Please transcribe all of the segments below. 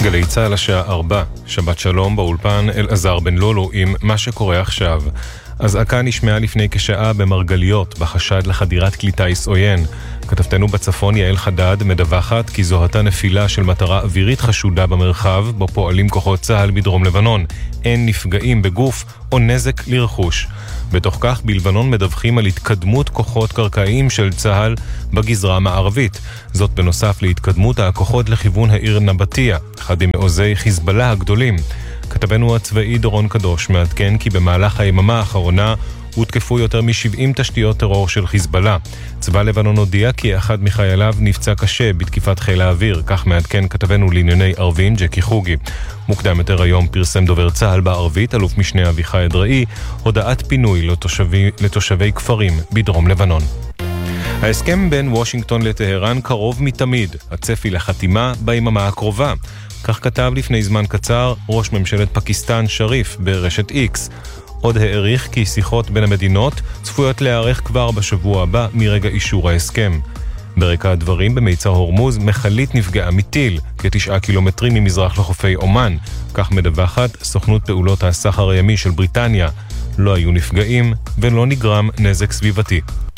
גלי צהל השעה 4, שבת שלום באולפן אלעזר בן לולו עם מה שקורה עכשיו. אזעקה נשמעה לפני כשעה במרגליות בחשד לחדירת כלי טיס עוין. כתבתנו בצפון יעל חדד מדווחת כי זוהתה נפילה של מטרה אווירית חשודה במרחב בו פועלים כוחות צהל בדרום לבנון. אין נפגעים בגוף או נזק לרכוש. בתוך כך בלבנון מדווחים על התקדמות כוחות קרקעיים של צהל בגזרה המערבית. זאת בנוסף להתקדמות הכוחות לכיוון העיר נבטיה, אחד ממעוזי חיזבאללה הגדולים. כתבנו הצבאי דורון קדוש מעדכן כי במהלך היממה האחרונה הותקפו יותר מ-70 תשתיות טרור של חיזבאללה. צבא לבנון הודיע כי אחד מחייליו נפצע קשה בתקיפת חיל האוויר, כך מעדכן כתבנו לענייני ערבים ג'קי חוגי. מוקדם יותר היום פרסם דובר צהל בערבית, אלוף משנה אביחי אדראי, הודעת פינוי לתושבי כפרים בדרום לבנון. ההסכם בין וושינגטון לטהרן קרוב מתמיד, הצפי לחתימה ביממה הקרובה. כך כתב לפני זמן קצר ראש ממשלת פקיסטן שריף ברשת איקס. עוד העריך כי שיחות בין המדינות צפויות להיערך כבר בשבוע הבא מרגע אישור ההסכם. ברקע הדברים במיצר הורמוז מחלית נפגעה מטיל כ9 קילומטרים ממזרח לחופי אומן. כך מדווחת סוכנות פעולות הסחר הימי של בריטניה. לא היו נפגעים ולא נגרם נזק סביבתי.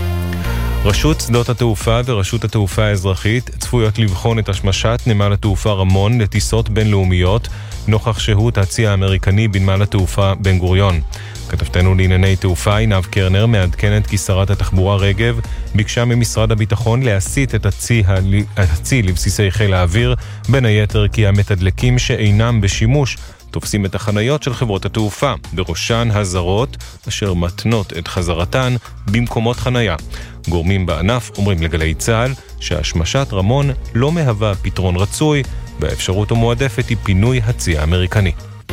רשות שדות התעופה ורשות התעופה האזרחית צפויות לבחון את השמשת נמל התעופה רמון לטיסות בינלאומיות נוכח שהות הצי האמריקני בנמל התעופה בן גוריון. כתבתנו לענייני תעופה עינב קרנר מעדכנת כי שרת התחבורה רגב ביקשה ממשרד הביטחון להסיט את הצי לבסיסי חיל האוויר, בין היתר כי המתדלקים שאינם בשימוש תופסים את החניות של חברות התעופה, בראשן הזרות אשר מתנות את חזרתן במקומות חניה. גורמים בענף אומרים לגלי צהל שהשמשת רמון לא מהווה פתרון רצוי, והאפשרות המועדפת היא פינוי הצי האמריקני.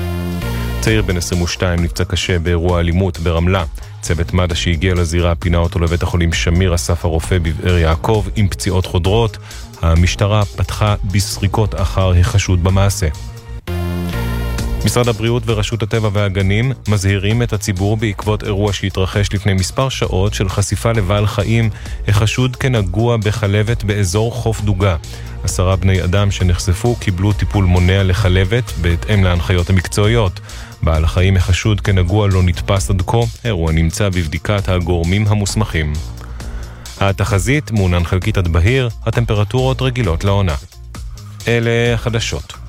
צעיר בן 22 נפצע קשה באירוע אלימות ברמלה. צוות מד"א שהגיע לזירה פינה אותו לבית החולים שמיר אסף הרופא בבאר יעקב עם פציעות חודרות. המשטרה פתחה בסריקות אחר החשוד במעשה. משרד הבריאות ורשות הטבע והגנים מזהירים את הציבור בעקבות אירוע שהתרחש לפני מספר שעות של חשיפה לבעל חיים החשוד כנגוע בחלבת באזור חוף דוגה. 10 בני אדם שנחשפו קיבלו טיפול מונע לחלבת בהתאם להנחיות המקצועיות. בעל החיים החשוד כנגוע לא נתפס עד כה, האירוע נמצא בבדיקת הגורמים המוסמכים. התחזית מעונן חלקית עד בהיר, הטמפרטורות רגילות לעונה. אלה החדשות.